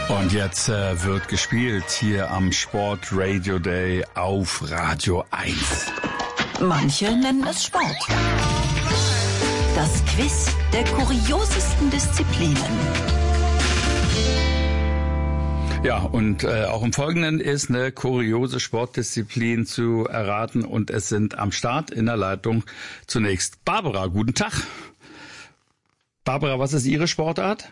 Und jetzt wird gespielt hier am Sport Radio Day auf Radio 1. Manche nennen es Sport. Das Quiz der kuriosesten Disziplinen. Ja, und auch im Folgenden ist eine kuriose Sportdisziplin zu erraten. Und es sind am Start in der Leitung zunächst Barbara. Guten Tag. Barbara, was ist Ihre Sportart?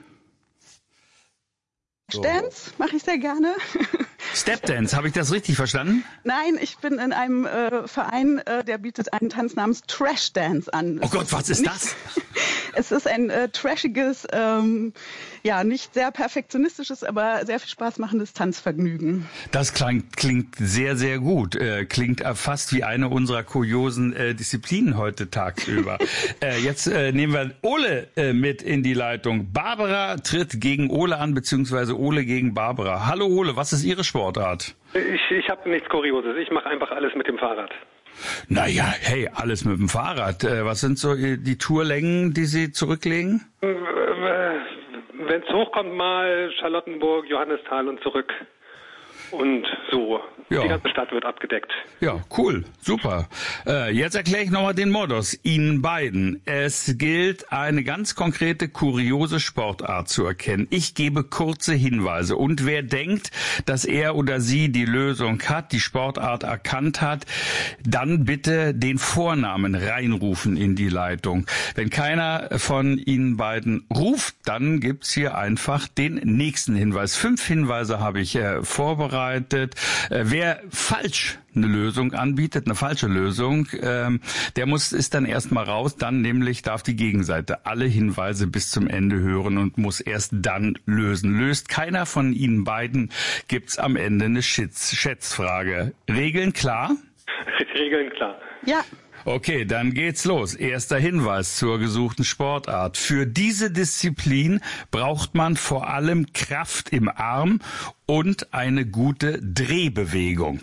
Dance mache ich sehr gerne. Stepdance, habe ich das richtig verstanden? Nein, ich bin in einem Verein, der bietet einen Tanz namens Trash Dance an. Oh Gott, was ist das? Es ist ein trashiges, nicht sehr perfektionistisches, aber sehr viel Spaß machendes Tanzvergnügen. Das klingt sehr, sehr gut. Klingt fast wie eine unserer kuriosen Disziplinen heute tagsüber. Jetzt nehmen wir Ole mit in die Leitung. Barbara tritt gegen Ole an, beziehungsweise Ole gegen Barbara. Hallo Ole, was ist Ihre Sportart? Ich habe nichts Kurioses. Ich mache einfach alles mit dem Fahrrad. Naja, hey, alles mit dem Fahrrad. Was sind so die Tourlängen, die Sie zurücklegen? Wenn es hochkommt, mal Charlottenburg, Johannisthal und zurück. Und so. Ja. Die ganze Stadt wird abgedeckt. Ja, cool. Super. Jetzt erkläre ich nochmal den Modus Ihnen beiden. Es gilt, eine ganz konkrete, kuriose Sportart zu erkennen. Ich gebe kurze Hinweise. Und wer denkt, dass er oder sie die Lösung hat, die Sportart erkannt hat, dann bitte den Vornamen reinrufen in die Leitung. Wenn keiner von Ihnen beiden ruft, dann gibt's hier einfach den nächsten Hinweis. 5 Hinweise habe ich vorbereitet. Wer falsch eine Lösung anbietet, eine falsche Lösung, der ist dann erstmal raus, dann nämlich darf die Gegenseite alle Hinweise bis zum Ende hören und muss erst dann lösen. Löst keiner von Ihnen beiden, gibt's am Ende eine Schätzfrage. Regeln klar? Regeln klar. Ja. Okay, dann geht's los. Erster Hinweis zur gesuchten Sportart. Für diese Disziplin braucht man vor allem Kraft im Arm und eine gute Drehbewegung.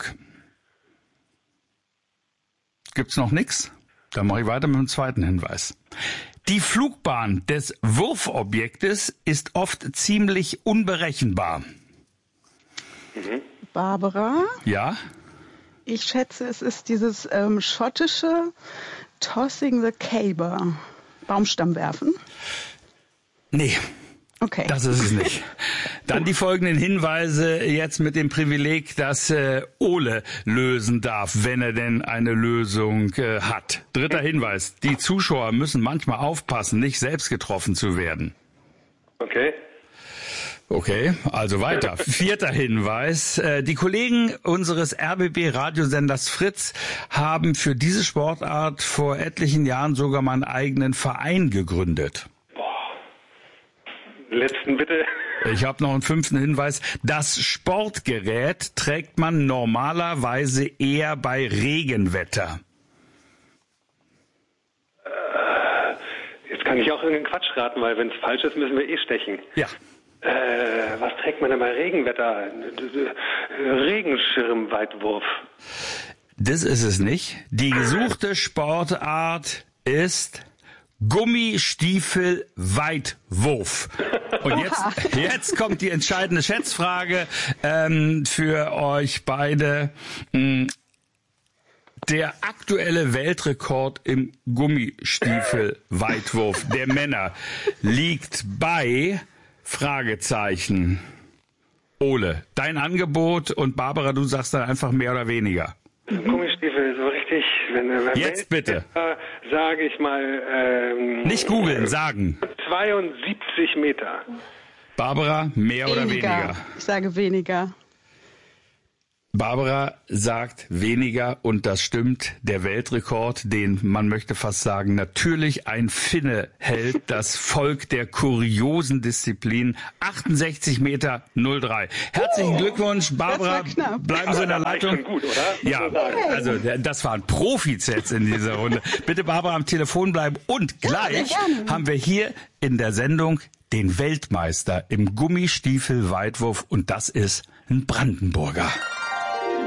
Gibt's noch nix? Dann mache ich weiter mit dem zweiten Hinweis. Die Flugbahn des Wurfobjektes ist oft ziemlich unberechenbar. Barbara? Ja? Ich schätze, es ist dieses schottische Tossing the Caber. Baumstamm werfen? Nee. Okay. Das ist es nicht. Dann die folgenden Hinweise jetzt mit dem Privileg, dass Ole lösen darf, wenn er denn eine Lösung hat. Dritter Hinweis. Die Zuschauer müssen manchmal aufpassen, nicht selbst getroffen zu werden. Okay, also weiter. Vierter Hinweis. Die Kollegen unseres RBB-Radiosenders Fritz haben für diese Sportart vor etlichen Jahren sogar mal einen eigenen Verein gegründet. Letzten bitte. Ich habe noch einen 5. Hinweis. Das Sportgerät trägt man normalerweise eher bei Regenwetter. Jetzt kann ich auch irgendeinen Quatsch raten, weil wenn es falsch ist, müssen wir stechen. Ja. Was trägt man denn bei Regenwetter? Regenschirmweitwurf. Das ist es nicht. Die gesuchte Sportart ist Gummistiefelweitwurf. Und jetzt kommt die entscheidende Schätzfrage für euch beide. Der aktuelle Weltrekord im Gummistiefelweitwurf der Männer liegt bei Fragezeichen. Ole, dein Angebot und Barbara, du sagst dann einfach mehr oder weniger. Gummistiefel, so richtig. Jetzt bitte. Sage ich mal. Nicht googeln, sagen. 72 Meter. Barbara, mehr oder weniger? Ich sage weniger. Barbara sagt weniger und das stimmt. Der Weltrekord, den man möchte fast sagen, natürlich ein Finne hält, das Volk der kuriosen Disziplin, 68,03 Meter. Herzlichen Glückwunsch, Barbara. Bleiben Sie in der Leitung. Schon gut, oder? Ja, also das waren Profis jetzt in dieser Runde. Bitte Barbara am Telefon bleiben und gleich haben wir hier in der Sendung den Weltmeister im Gummistiefelweitwurf und das ist ein Brandenburger.